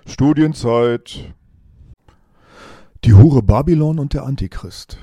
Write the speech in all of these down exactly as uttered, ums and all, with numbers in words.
Studienzeit. Die Hure Babylon und der Antichrist.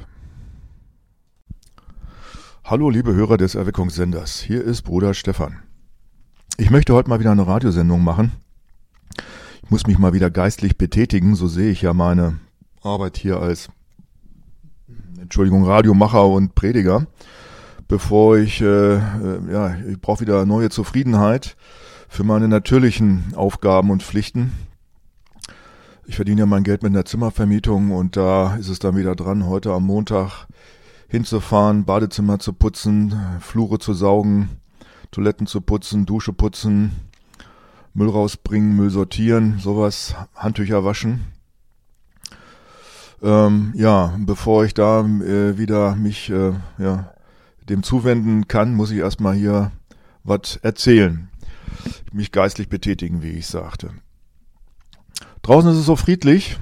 Hallo liebe Hörer des Erweckungssenders, hier ist Bruder Stefan. Ich möchte heute mal wieder eine Radiosendung machen. Ich muss mich mal wieder geistlich betätigen, so sehe ich ja meine Arbeit hier als, Entschuldigung, Radiomacher und Prediger. Bevor ich, äh, ja, ich brauche wieder neue Zufriedenheit für meine natürlichen Aufgaben und Pflichten. Ich verdiene ja mein Geld mit einer Zimmervermietung und da ist es dann wieder dran, heute am Montag hinzufahren, Badezimmer zu putzen, Flure zu saugen, Toiletten zu putzen, Dusche putzen, Müll rausbringen, Müll sortieren, sowas, Handtücher waschen. Ähm, ja, bevor ich da äh, wieder mich äh, ja, dem zuwenden kann, muss ich erstmal hier was erzählen. Mich geistlich betätigen, wie ich sagte. Draußen ist es so friedlich.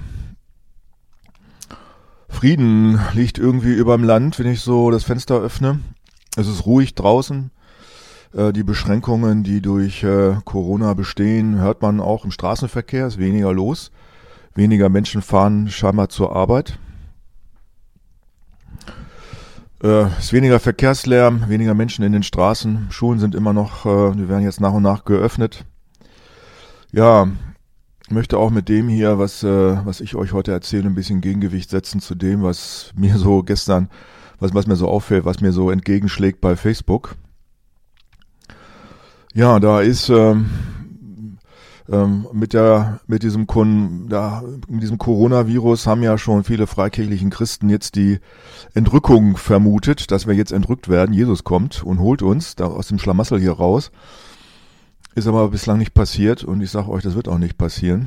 Frieden liegt irgendwie überm Land, wenn ich so das Fenster öffne. Es ist ruhig draußen. Äh, die Beschränkungen, die durch äh, Corona bestehen, hört man auch im Straßenverkehr. Es ist weniger los. Weniger Menschen fahren scheinbar zur Arbeit. Es ist weniger Verkehrslärm, weniger Menschen in den Straßen. Schulen sind immer noch, äh, die werden jetzt nach und nach geöffnet. Ja, ich möchte auch mit dem hier, was äh, was ich euch heute erzähle, ein bisschen Gegengewicht setzen zu dem, was mir so gestern, was, was mir so auffällt, was mir so entgegenschlägt bei Facebook. Ja, da ist ähm, ähm, mit der mit diesem Kon, da, mit diesem Coronavirus haben ja schon viele freikirchlichen Christen jetzt die Entrückung vermutet, dass wir jetzt entrückt werden. Jesus kommt und holt uns da aus dem Schlamassel hier raus. Ist aber bislang nicht passiert und ich sage euch, das wird auch nicht passieren.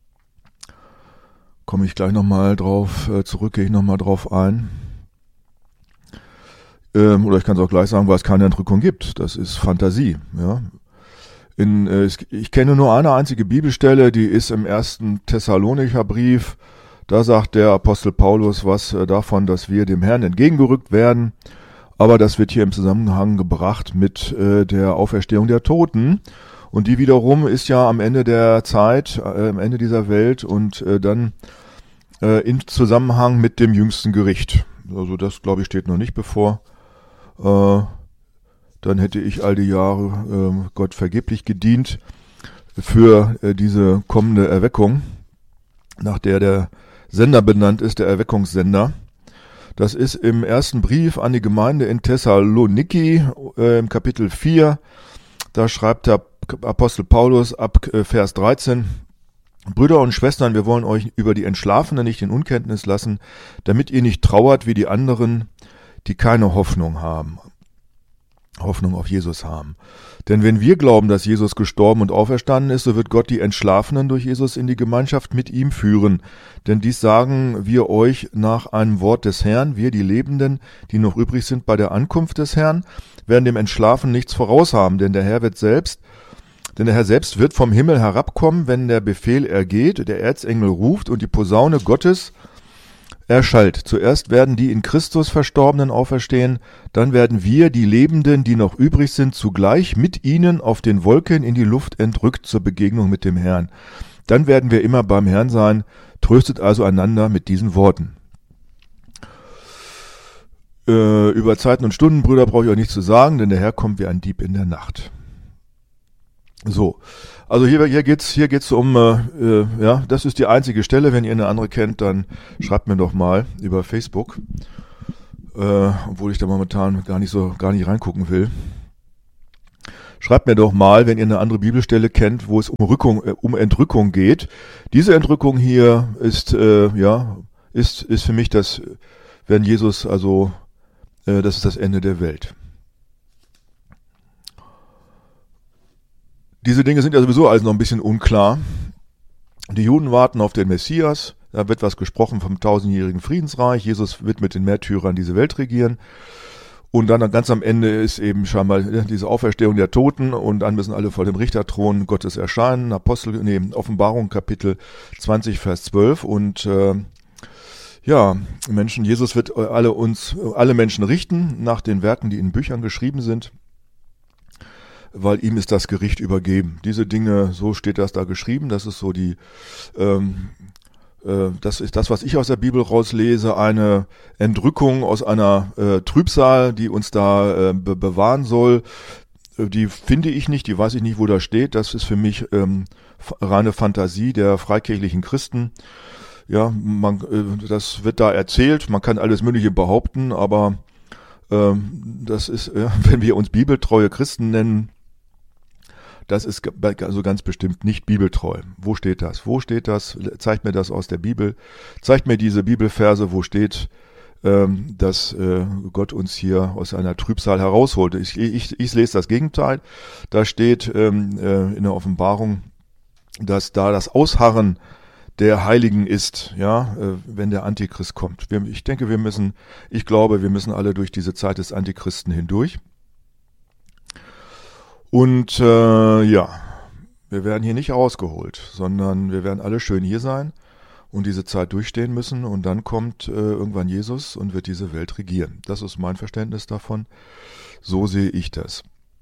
Komme ich gleich nochmal drauf äh, zurück, gehe ich nochmal drauf ein. Ähm, oder ich kann es auch gleich sagen, weil es keine Entrückung gibt. Das ist Fantasie, ja. In, äh, ich kenne nur eine einzige Bibelstelle, die ist im ersten Thessalonicher Brief. Da sagt der Apostel Paulus was äh, davon, dass wir dem Herrn entgegengerückt werden. Aber das wird hier im Zusammenhang gebracht mit äh, der Auferstehung der Toten. Und die wiederum ist ja am Ende der Zeit, äh, am Ende dieser Welt und äh, dann äh, in Zusammenhang mit dem jüngsten Gericht. Also das, glaube ich, steht noch nicht bevor. Äh, Dann hätte ich all die Jahre äh, Gott vergeblich gedient für äh, diese kommende Erweckung, nach der der Sender benannt ist, der Erweckungssender. Das ist im ersten Brief an die Gemeinde in Thessaloniki, äh, im Kapitel vier. Da schreibt der Apostel Paulus ab äh, Vers dreizehn, Brüder und Schwestern, wir wollen euch über die Entschlafenen nicht in Unkenntnis lassen, damit ihr nicht trauert wie die anderen, die keine Hoffnung haben. Hoffnung auf Jesus haben. Denn wenn wir glauben, dass Jesus gestorben und auferstanden ist, so wird Gott die Entschlafenen durch Jesus in die Gemeinschaft mit ihm führen. Denn dies sagen wir euch nach einem Wort des Herrn, wir die Lebenden, die noch übrig sind bei der Ankunft des Herrn, werden dem Entschlafen nichts voraus haben, denn der Herr wird selbst, denn der Herr selbst wird vom Himmel herabkommen, wenn der Befehl ergeht, der Erzengel ruft und die Posaune Gottes erschallt. Zuerst werden die in Christus Verstorbenen auferstehen, dann werden wir, die Lebenden, die noch übrig sind, zugleich mit ihnen auf den Wolken in die Luft entrückt zur Begegnung mit dem Herrn. Dann werden wir immer beim Herrn sein, tröstet also einander mit diesen Worten. Äh, über Zeiten und Stunden, Brüder, brauche ich euch nicht zu sagen, denn der Herr kommt wie ein Dieb in der Nacht. So, also hier, hier geht's, hier geht's um, äh, ja, das ist die einzige Stelle. Wenn ihr eine andere kennt, dann schreibt mir doch mal über Facebook, äh, obwohl ich da momentan gar nicht so, gar nicht reingucken will. Schreibt mir doch mal, wenn ihr eine andere Bibelstelle kennt, wo es um Rückung, äh, um Entrückung geht. Diese Entrückung hier ist, äh, ja, ist, ist für mich das, wenn Jesus, also, äh, das ist das Ende der Welt. Diese Dinge sind ja sowieso alles noch ein bisschen unklar. Die Juden warten auf den Messias. Da wird was gesprochen vom tausendjährigen Friedensreich. Jesus wird mit den Märtyrern diese Welt regieren. Und dann ganz am Ende ist eben scheinbar diese Auferstehung der Toten. Und dann müssen alle vor dem Richterthron Gottes erscheinen. Apostel, nee, Offenbarung Kapitel zwanzig, Vers zwölf. Und äh, ja, Menschen, Jesus wird alle uns, alle Menschen richten nach den Werken, die in Büchern geschrieben sind. weil ihm ist das Gericht übergeben. Diese Dinge, so steht das da geschrieben, das ist so die, ähm, äh, das ist das, was ich aus der Bibel rauslese, eine Entrückung aus einer äh, Trübsal, die uns da äh, be- bewahren soll. Die finde ich nicht, die weiß ich nicht, wo da steht. Das ist für mich ähm, reine Fantasie der freikirchlichen Christen. Ja, man, äh, das wird da erzählt, man kann alles Mögliche behaupten, aber ähm, das ist, ja, wenn wir uns bibeltreue Christen nennen, das ist also ganz bestimmt nicht bibeltreu. Wo steht das? Wo steht das? Zeigt mir das aus der Bibel. Zeigt mir diese Bibelverse, wo steht, ähm, dass äh, Gott uns hier aus einer Trübsal herausholt. Ich, ich, ich lese das Gegenteil. Da steht ähm, äh, in der Offenbarung, dass da das Ausharren der Heiligen ist, ja, äh, wenn der Antichrist kommt. Wir, ich denke, wir müssen, ich glaube, wir müssen alle durch diese Zeit des Antichristen hindurch. Und äh, ja, wir werden hier nicht rausgeholt, sondern wir werden alle schön hier sein und diese Zeit durchstehen müssen. Und dann kommt äh, irgendwann Jesus und wird diese Welt regieren. Das ist mein Verständnis davon. So sehe ich das.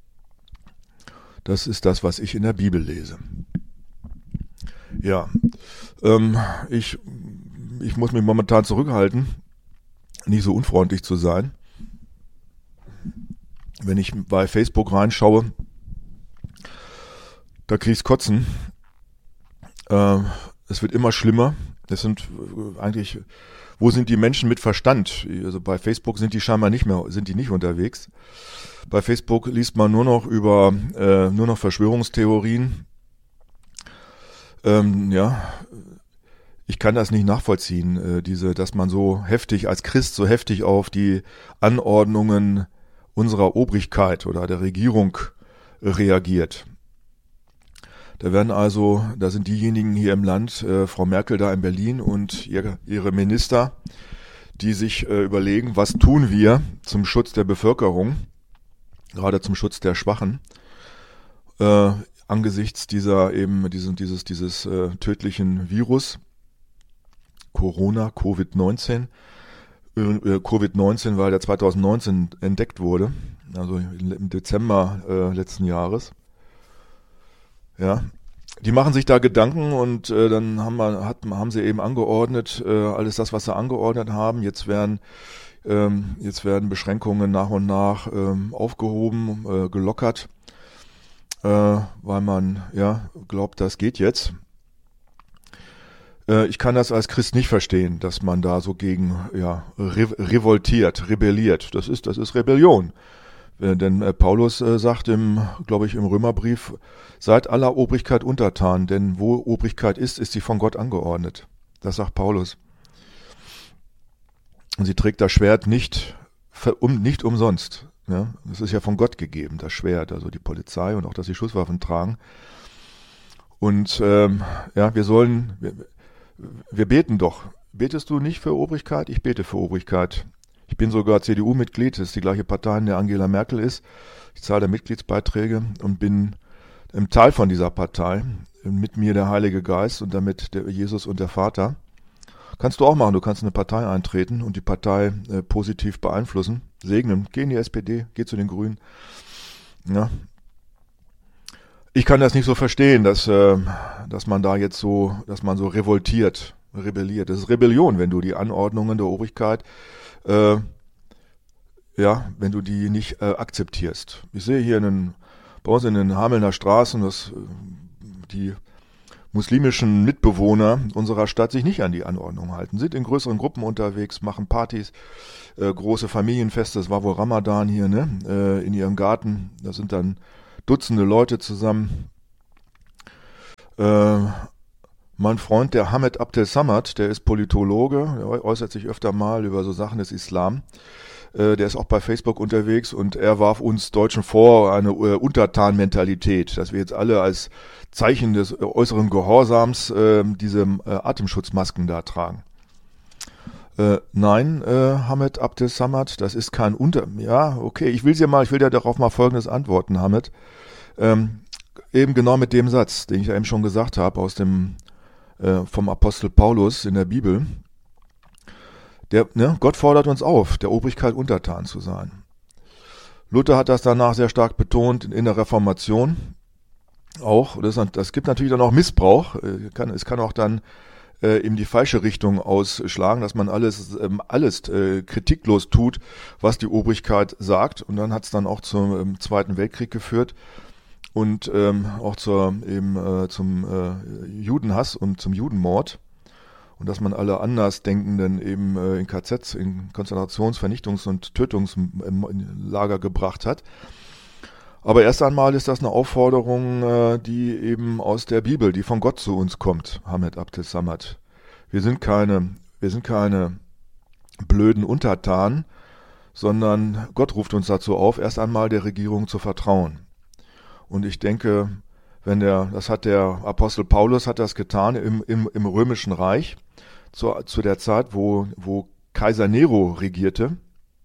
Das ist das, was ich in der Bibel lese. Ja, ähm, ich, ich muss mich momentan zurückhalten, nicht so unfreundlich zu sein. Wenn ich bei Facebook reinschaue, da kriege ich Kotzen. Äh, es wird immer schlimmer. Das sind eigentlich, wo sind die Menschen mit Verstand? Also bei Facebook sind die scheinbar nicht mehr, sind die nicht unterwegs. Bei Facebook liest man nur noch über, äh, nur noch Verschwörungstheorien. Ähm, ja, ich kann das nicht nachvollziehen, äh, diese, dass man so heftig als Christ so heftig auf die Anordnungen unserer Obrigkeit oder der Regierung reagiert. Da werden also, da sind diejenigen hier im Land, äh, Frau Merkel da in Berlin und ihre, ihre Minister, die sich äh, überlegen, was tun wir zum Schutz der Bevölkerung, gerade zum Schutz der Schwachen, äh, angesichts dieser eben diesen, dieses dieses äh, tödlichen Virus Corona, Covid neunzehn. Äh, Covid neunzehn, weil der zwanzig neunzehn entdeckt wurde, also im Dezember äh, letzten Jahres. Ja, die machen sich da Gedanken und äh, dann haben, wir, hat, haben sie eben angeordnet, äh, alles das, was sie angeordnet haben. Jetzt werden, ähm, jetzt werden Beschränkungen nach und nach ähm, aufgehoben, äh, gelockert, äh, weil man ja glaubt, das geht jetzt. Äh, ich kann das als Christ nicht verstehen, dass man da so gegen ja re- revoltiert, rebelliert. Das ist, das ist Rebellion. Denn Paulus sagt im, glaube ich, im Römerbrief, seid aller Obrigkeit untertan, denn wo Obrigkeit ist, ist sie von Gott angeordnet. Das sagt Paulus. Und sie trägt das Schwert nicht, um, nicht umsonst. Ja, das ist ja von Gott gegeben, das Schwert, also die Polizei und auch, dass sie Schusswaffen tragen. Und ähm, ja, wir sollen, wir, wir beten doch. Betest du nicht für Obrigkeit? Ich bete für Obrigkeit. Ich bin sogar C D U-Mitglied, das ist die gleiche Partei, in der Angela Merkel ist. Ich zahle Mitgliedsbeiträge und bin im Teil von dieser Partei. Mit mir der Heilige Geist und damit der Jesus und der Vater. Kannst du auch machen, du kannst in eine Partei eintreten und die Partei äh, positiv beeinflussen, segnen. Geh in die S P D, geh zu den Grünen. Ja. Ich kann das nicht so verstehen, dass, äh, dass man da jetzt so, dass man so revoltiert, rebelliert. Das ist Rebellion, wenn du die Anordnungen der Obrigkeit Äh, ja, wenn du die nicht äh, akzeptierst. Ich sehe hier einen, bei uns in den Hamelner Straßen, dass äh, die muslimischen Mitbewohner unserer Stadt sich nicht an die Anordnung halten, sind in größeren Gruppen unterwegs, machen Partys, äh, große Familienfeste, es war wohl Ramadan hier, ne, äh, in ihrem Garten, da sind dann Dutzende Leute zusammen. Äh, Mein Freund, der Hamed Abdel Samad, der ist Politologe, der äußert sich öfter mal über so Sachen des Islam. Äh, der ist auch bei Facebook unterwegs und er warf uns Deutschen vor, eine äh, Untertan-Mentalität, dass wir jetzt alle als Zeichen des äh, äußeren Gehorsams äh, diese äh, Atemschutzmasken da tragen. Äh, nein, äh, Hamed Abdel Samad, das ist kein Unter... Ja, okay, ich will dir mal, ich will dir darauf mal Folgendes antworten, Hamed. Ähm, eben genau mit dem Satz, den ich ja eben schon gesagt habe, aus dem vom Apostel Paulus in der Bibel. Der, ne, Gott fordert uns auf, der Obrigkeit untertan zu sein. Luther hat das danach sehr stark betont in der Reformation auch. Das, das gibt natürlich dann auch Missbrauch. Es kann auch dann äh, eben die falsche Richtung ausschlagen, dass man alles, ähm, alles äh, kritiklos tut, was die Obrigkeit sagt. Und dann hat es dann auch zum ähm, Zweiten Weltkrieg geführt und ähm, auch zur, eben, äh, zum äh, Judenhass und zum Judenmord. Und dass man alle Andersdenkenden eben äh, in K Zs, in Konzentrations-, Vernichtungs- und Tötungslager gebracht hat. Aber erst einmal ist das eine Aufforderung, äh, die eben aus der Bibel, die von Gott zu uns kommt, Hamed Abdel Samad. Wir sind keine, wir sind keine blöden Untertanen, sondern Gott ruft uns dazu auf, erst einmal der Regierung zu vertrauen. Und ich denke, wenn der, das hat der Apostel Paulus hat das getan im, im, im Römischen Reich, zu, zu der Zeit, wo, wo Kaiser Nero regierte.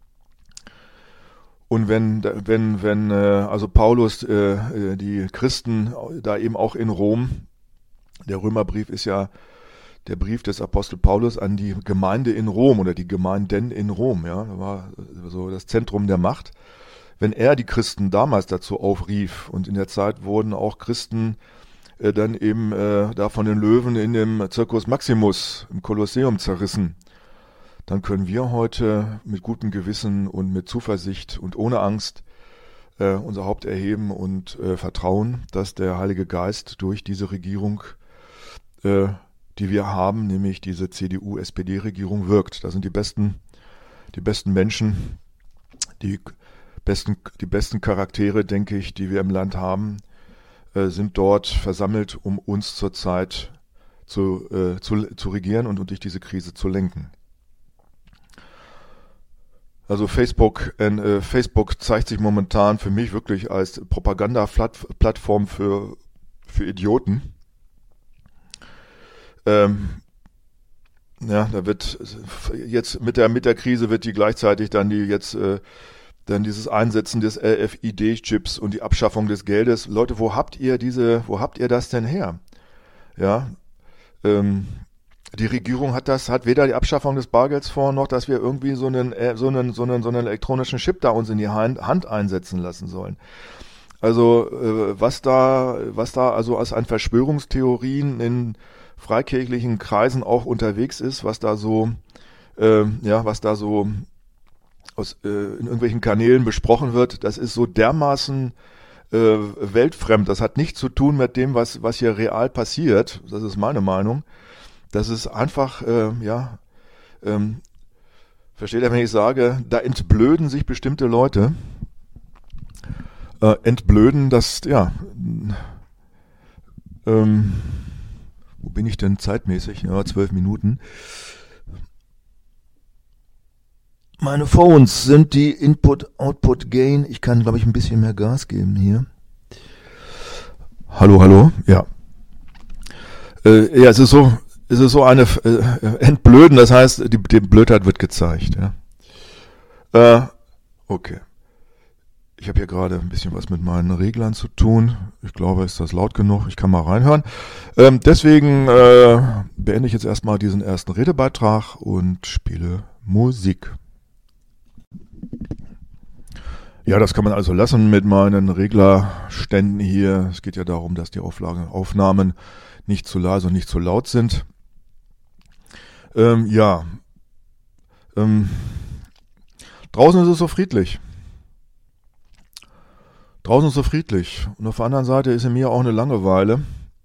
Und wenn, wenn, wenn, also Paulus, äh, die Christen da eben auch in Rom, der Römerbrief ist ja der Brief des Apostel Paulus an die Gemeinde in Rom oder die Gemeinden in Rom, ja, das war so das Zentrum der Macht. Wenn er die Christen damals dazu aufrief, und in der Zeit wurden auch Christen äh, dann eben äh, da von den Löwen in dem Circus Maximus im Kolosseum zerrissen, dann können wir heute mit gutem Gewissen und mit Zuversicht und ohne Angst äh, unser Haupt erheben und äh, vertrauen, dass der Heilige Geist durch diese Regierung, äh, die wir haben, nämlich diese C D U S P D-Regierung, wirkt. Da sind die besten, die besten Menschen, die besten, die besten Charaktere, denke ich, die wir im Land haben, äh, sind dort versammelt, um uns zurzeit zu, äh, zu, zu regieren und, und durch diese Krise zu lenken. Also Facebook, äh, Facebook zeigt sich momentan für mich wirklich als Propaganda-Plattform für, für Idioten. Ähm, ja, da wird jetzt mit der, mit der Krise wird die gleichzeitig dann die jetzt äh, dann dieses Einsetzen des R F I D-Chips und die Abschaffung des Geldes. Leute, wo habt ihr diese, wo habt ihr das denn her? Ja, ähm, die Regierung hat das, hat weder die Abschaffung des Bargelds vor, noch, dass wir irgendwie so einen, so einen, so einen, so einen elektronischen Chip da uns in die Hand einsetzen lassen sollen. Also, äh, was da, was da also als an Verschwörungstheorien in freikirchlichen Kreisen auch unterwegs ist, was da so, äh, ja, was da so aus, äh, in irgendwelchen Kanälen besprochen wird, das ist so dermaßen äh, weltfremd. Das hat nichts zu tun mit dem, was, was hier real passiert. Das ist meine Meinung. Das ist einfach, äh, ja, ähm, versteht ihr, wenn ich sage, da entblöden sich bestimmte Leute. Äh, entblöden, das, ja, ähm, wo bin ich denn zeitmäßig? Ja, zwölf Minuten. Meine Phones sind die Input-Output-Gain. Ich kann, glaube ich, ein bisschen mehr Gas geben hier. Hallo, hallo, ja. Äh, ja, es ist so, es ist so eine äh, Entblöden, das heißt, die, die Blödheit wird gezeigt. Ja. Äh, okay. Ich habe hier gerade ein bisschen was mit meinen Reglern zu tun. Ich glaube, ist das laut genug? Ich kann mal reinhören. Ähm, deswegen äh, beende ich jetzt erstmal diesen ersten Redebeitrag und spiele Musik. Ja, das kann man also lassen mit meinen Reglerständen hier. Es geht ja darum, dass die Auflagen, Aufnahmen nicht zu leise und nicht zu laut sind. Ähm, ja. Ähm, draußen ist es so friedlich. Draußen ist es so friedlich. Und auf der anderen Seite ist in mir auch eine Langeweile.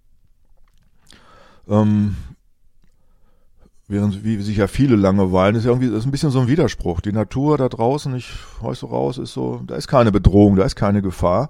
Ähm, während wie sich ja viele Langeweilen, ist ja irgendwie, das ist ein bisschen so ein Widerspruch. Die Natur da draußen, ich horch so raus, ist so, da ist keine Bedrohung, da ist keine Gefahr.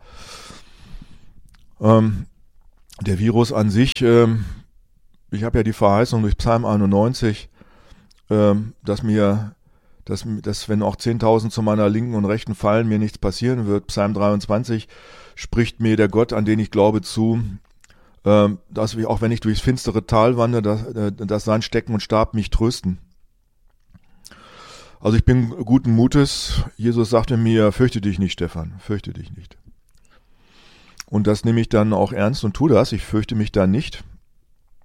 Ähm, der Virus an sich, ähm, ich habe ja die Verheißung durch Psalm einundneunzig, ähm, dass mir, dass, dass wenn auch zehntausend zu meiner Linken und Rechten fallen, mir nichts passieren wird. Psalm dreiundzwanzig spricht mir der Gott, an den ich glaube, zu, ähm, dass ich, auch wenn ich durchs finstere Tal wandere, dass, äh, dass sein Stecken und Stab mich trösten. Also ich bin guten Mutes. Jesus sagte mir, fürchte dich nicht, Stefan, fürchte dich nicht. Und das nehme ich dann auch ernst und tue das. Ich fürchte mich da nicht.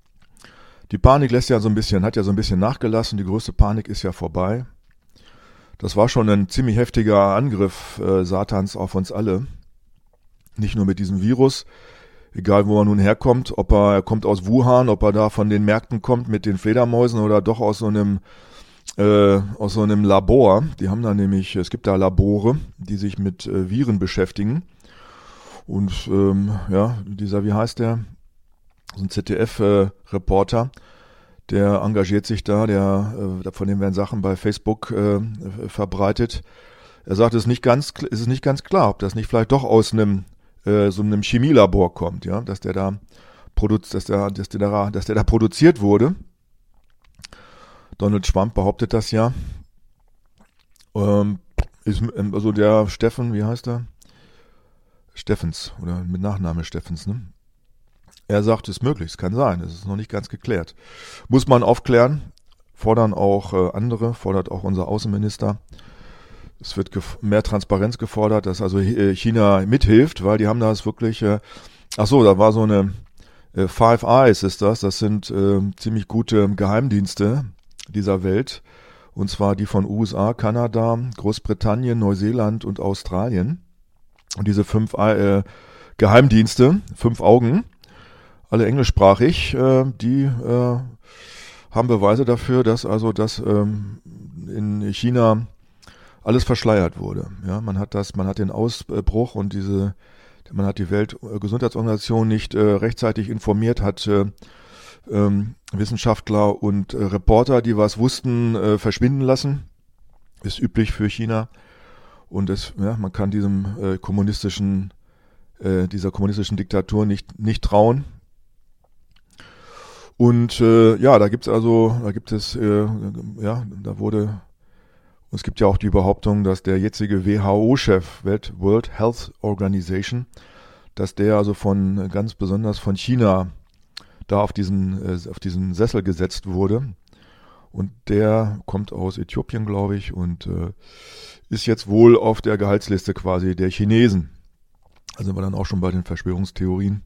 Die Panik lässt ja so ein bisschen, hat ja so ein bisschen nachgelassen. Die größte Panik ist ja vorbei. Das war schon ein ziemlich heftiger Angriff äh, Satans auf uns alle. Nicht nur mit diesem Virus, egal wo er nun herkommt, ob er, er kommt aus Wuhan, ob er da von den Märkten kommt mit den Fledermäusen oder doch aus so einem äh, aus so einem Labor. Die haben da nämlich, es gibt da Labore, die sich mit äh, Viren beschäftigen. Und ähm, ja, dieser, wie heißt der? So ein Z D F-Reporter, äh, der engagiert sich da, der äh, von dem werden Sachen bei Facebook äh, verbreitet. Er sagt, es ist nicht ganz, es ist nicht ganz klar, ob das nicht vielleicht doch aus einem äh, so einem Chemielabor kommt, ja, dass der da produziert, dass der, dass der da, dass der da produziert wurde. Donald Trump behauptet das ja. Ähm, ist, also der Steffen, wie heißt er? Steffens, oder mit Nachname Steffens, ne? Er sagt, es ist möglich, es kann sein, es ist noch nicht ganz geklärt. Muss man aufklären, fordern auch äh, andere, fordert auch unser Außenminister. Es wird gef- mehr Transparenz gefordert, dass also äh, China mithilft, weil die haben das wirklich, äh, ach so, da war so eine äh, Five Eyes ist das, das sind äh, ziemlich gute Geheimdienste dieser Welt, und zwar die von U S A, Kanada, Großbritannien, Neuseeland und Australien. Und diese fünf äh, Geheimdienste, fünf Augen, alle englischsprachig, äh, die äh, haben Beweise dafür, dass also das ähm, in China alles verschleiert wurde. Ja, man hat das, man hat den Ausbruch und diese, man hat die Weltgesundheitsorganisation nicht äh, rechtzeitig informiert, hat äh, ähm, Wissenschaftler und äh, Reporter, die was wussten, äh, verschwinden lassen. Ist üblich für China. Und es, ja, man kann diesem äh, kommunistischen, äh, dieser kommunistischen Diktatur nicht nicht trauen. Und äh, ja, da gibt's also, da gibt es, äh, ja, da wurde, es gibt ja auch die Behauptung, dass der jetzige W H O-Chef, World Health Organization, dass der also von ganz besonders von China da auf diesen äh, auf diesen Sessel gesetzt wurde. Und der kommt aus Äthiopien, glaube ich, und äh, ist jetzt wohl auf der Gehaltsliste quasi der Chinesen. Also sind wir dann auch schon bei den Verschwörungstheorien.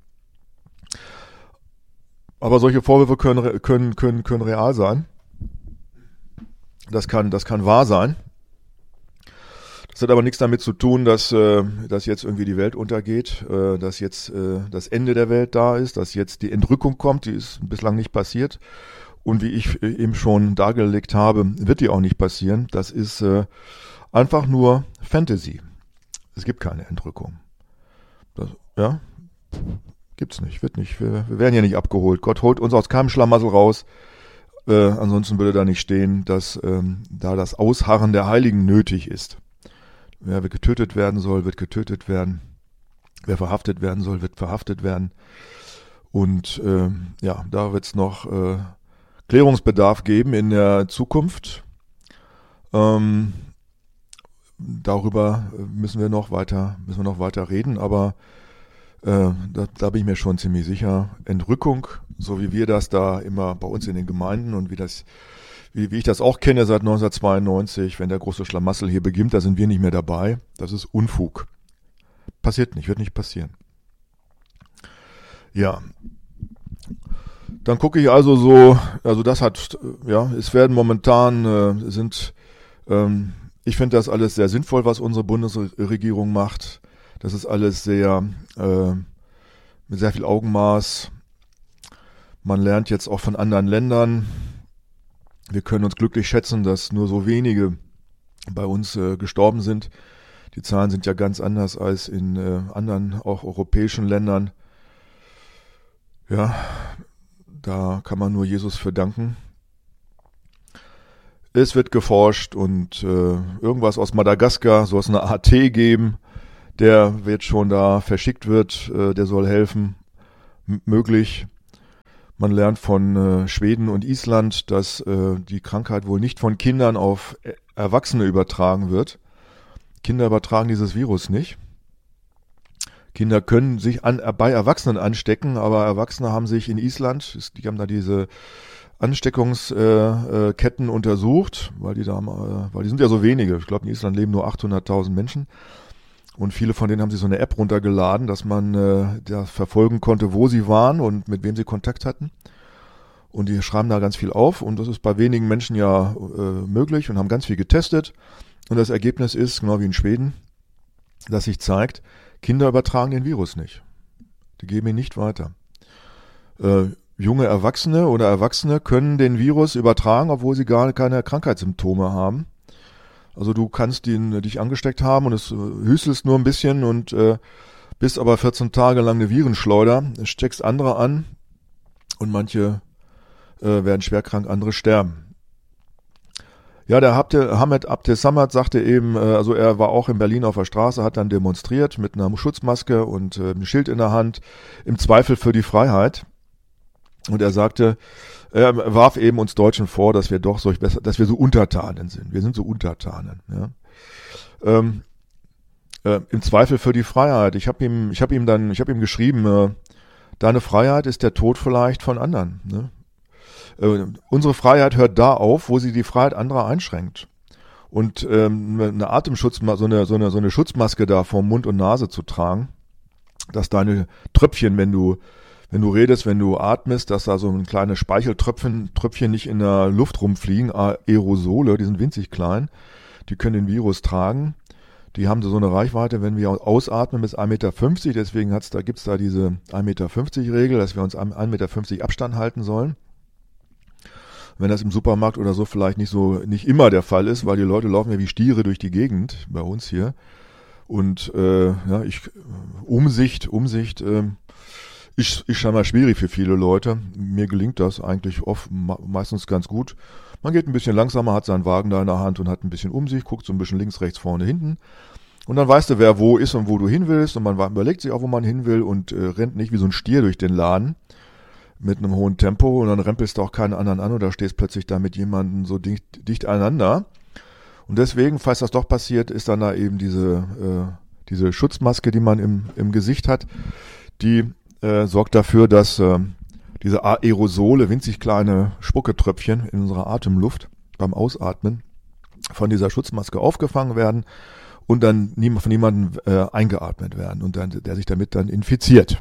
Aber solche Vorwürfe können, können, können, können real sein. Das kann, das kann wahr sein. Das hat aber nichts damit zu tun, dass, äh, dass jetzt irgendwie die Welt untergeht, äh, dass jetzt äh, das Ende der Welt da ist, dass jetzt die Entrückung kommt, die ist bislang nicht passiert. Und wie ich eben schon dargelegt habe, wird die auch nicht passieren. Das ist äh, einfach nur Fantasy. Es gibt keine Entrückung. Das, ja, gibt's nicht, wird nicht. Wir, wir werden ja nicht abgeholt. Gott holt uns aus keinem Schlamassel raus. Äh, ansonsten würde da nicht stehen, dass ähm, da das Ausharren der Heiligen nötig ist. Wer getötet werden soll, wird getötet werden. Wer verhaftet werden soll, wird verhaftet werden. Und äh, ja, da wird's noch äh, Klärungsbedarf geben in der Zukunft. Ähm, darüber müssen wir noch weiter, müssen wir noch weiter reden, aber äh, da, da bin ich mir schon ziemlich sicher. Entrückung, so wie wir das da immer bei uns in den Gemeinden und wie das, wie, wie ich das auch kenne seit neunzehnhundertzweiundneunzig, wenn der große Schlamassel hier beginnt, da sind wir nicht mehr dabei. Das ist Unfug. Passiert nicht, wird nicht passieren. Ja. Dann gucke ich also so, also das hat, ja, es werden momentan, äh, sind, ähm, ich finde das alles sehr sinnvoll, was unsere Bundesregierung macht. Das ist alles sehr, äh, mit sehr viel Augenmaß. Man lernt jetzt auch von anderen Ländern. Wir können uns glücklich schätzen, dass nur so wenige bei uns äh, gestorben sind. Die Zahlen sind ja ganz anders als in äh, anderen, auch europäischen Ländern. Ja, da kann man nur Jesus für danken. Es wird geforscht und äh, irgendwas aus Madagaskar, soll es eine A T geben, der wird schon da verschickt wird, äh, der soll helfen, m- möglich. Man lernt von äh, Schweden und Island, dass äh, die Krankheit wohl nicht von Kindern auf Erwachsene übertragen wird. Kinder übertragen dieses Virus nicht. Kinder können sich an, bei Erwachsenen anstecken, aber Erwachsene haben sich in Island, die haben da diese Ansteckungsketten äh, äh, untersucht, weil die da, äh, weil die sind ja so wenige. Ich glaube, in Island leben nur achthunderttausend Menschen. Und viele von denen haben sich so eine App runtergeladen, dass man äh, da verfolgen konnte, wo sie waren und mit wem sie Kontakt hatten. Und die schreiben da ganz viel auf. Und das ist bei wenigen Menschen ja äh, möglich und haben ganz viel getestet. Und das Ergebnis ist, genau wie in Schweden, dass sich zeigt, Kinder übertragen den Virus nicht. Die geben ihn nicht weiter. Äh, junge Erwachsene oder Erwachsene können den Virus übertragen, obwohl sie gar keine Krankheitssymptome haben. Also du kannst ihn, dich angesteckt haben und es hüstelst nur ein bisschen und äh, bist aber vierzehn Tage lang eine Virenschleuder, steckst andere an und manche äh, werden schwer krank, andere sterben. Ja, der Hamed Abdel Samad sagte eben, äh, also er war auch in Berlin auf der Straße, hat dann demonstriert mit einer Schutzmaske und äh, einem Schild in der Hand, im Zweifel für die Freiheit. Und er sagte, er warf eben uns Deutschen vor, dass wir doch solch besser, dass wir so Untertanen sind. Wir sind so Untertanen. Ja. Ähm, äh, im Zweifel für die Freiheit. Ich habe ihm, ich habe ihm dann, ich habe ihm geschrieben, äh, deine Freiheit ist der Tod vielleicht von anderen. Ne? Äh, unsere Freiheit hört da auf, wo sie die Freiheit anderer einschränkt. Und ähm, eine Atemschutzmaske, so eine, so eine, so eine Schutzmaske da vor Mund und Nase zu tragen, dass deine Tröpfchen, wenn du Wenn du redest, wenn du atmest, dass da so ein kleines Speicheltröpfchen Tröpfchen nicht in der Luft rumfliegen, Aerosole, die sind winzig klein, die können den Virus tragen. Die haben so eine Reichweite, wenn wir ausatmen, bis ein Meter fünfzig, deswegen hat's da, gibt's da diese ein Meter fünfzig Regel, dass wir uns ein Meter fünfzig Abstand halten sollen. Wenn das im Supermarkt oder so vielleicht nicht so, nicht immer der Fall ist, weil die Leute laufen ja wie Stiere durch die Gegend, bei uns hier. Und äh, ja, ich Umsicht, Umsicht, äh, Ist, ist scheinbar schwierig für viele Leute. Mir gelingt das eigentlich oft, meistens ganz gut. Man geht ein bisschen langsamer, hat seinen Wagen da in der Hand und hat ein bisschen Umsicht, guckt so ein bisschen links, rechts, vorne, hinten. Und dann weißt du, wer wo ist und wo du hin willst. Und man überlegt sich auch, wo man hin will und äh, rennt nicht wie so ein Stier durch den Laden mit einem hohen Tempo. Und dann rempelst du auch keinen anderen an oder stehst plötzlich da mit jemandem so dicht, dicht aneinander. Und deswegen, falls das doch passiert, ist dann da eben diese, äh, diese Schutzmaske, die man im, im Gesicht hat, die Äh, sorgt dafür, dass äh, diese Aerosole, winzig kleine Spucketröpfchen in unserer Atemluft beim Ausatmen von dieser Schutzmaske aufgefangen werden und dann nie, von niemandem äh, eingeatmet werden und dann, der sich damit dann infiziert.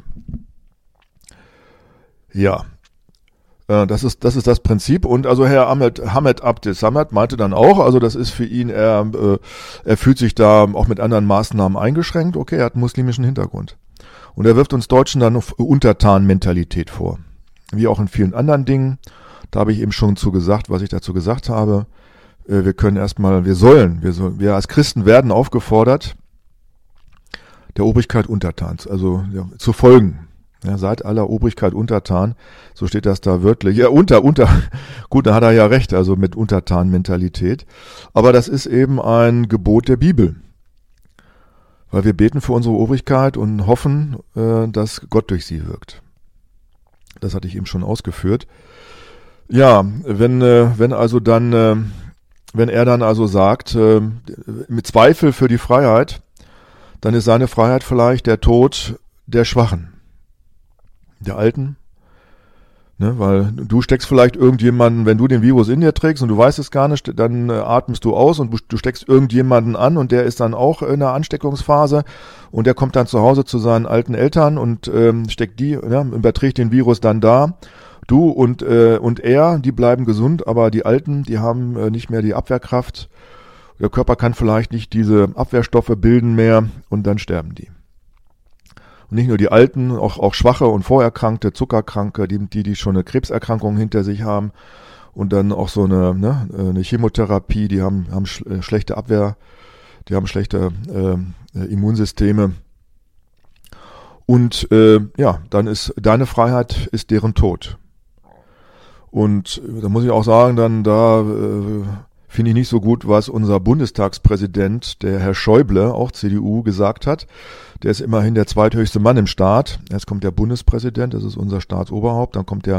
Ja, äh, das ist das ist das Prinzip. Und also Herr Ahmed, Hamed Abdel Samad meinte dann auch, also das ist für ihn, er, äh, er fühlt sich da auch mit anderen Maßnahmen eingeschränkt. Okay, er hat einen muslimischen Hintergrund. Und er wirft uns Deutschen dann auf Untertan-Mentalität vor. Wie auch in vielen anderen Dingen. Da habe ich eben schon zu gesagt, was ich dazu gesagt habe. Wir können erstmal, wir sollen, wir sollen, wir als Christen werden aufgefordert, der Obrigkeit untertan, also ja, zu folgen. Ja, seid aller Obrigkeit untertan. So steht das da wörtlich. Ja, unter, unter. Gut, da hat er ja recht, also mit Untertan-Mentalität. Aber das ist eben ein Gebot der Bibel. Weil wir beten für unsere Obrigkeit und hoffen, äh, dass Gott durch sie wirkt. Das hatte ich eben schon ausgeführt. Ja, wenn äh, wenn also dann, äh, wenn er dann also sagt, äh, mit Zweifel für die Freiheit, dann ist seine Freiheit vielleicht der Tod der Schwachen, der Alten. Ne, weil du steckst vielleicht irgendjemanden, wenn du den Virus in dir trägst und du weißt es gar nicht, dann äh, atmest du aus und du steckst irgendjemanden an und der ist dann auch in der Ansteckungsphase und der kommt dann zu Hause zu seinen alten Eltern und ähm, steckt die, ja, überträgt den Virus dann da. Du und äh, und er, die bleiben gesund, aber die Alten, die haben äh, nicht mehr die Abwehrkraft. Der Körper kann vielleicht nicht diese Abwehrstoffe bilden mehr und dann sterben die. Und nicht nur die Alten, auch, auch Schwache und Vorerkrankte, Zuckerkranke, die, die, die schon eine Krebserkrankung hinter sich haben und dann auch so eine, ne, eine Chemotherapie, die haben, haben schlechte Abwehr, die haben schlechte äh, Immunsysteme. Und äh, ja, dann ist deine Freiheit ist deren Tod. Und da muss ich auch sagen, dann da äh, finde ich nicht so gut, was unser Bundestagspräsident, der Herr Schäuble, auch C D U, gesagt hat. Der ist immerhin der zweithöchste Mann im Staat. Erst kommt der Bundespräsident, das ist unser Staatsoberhaupt, dann kommt der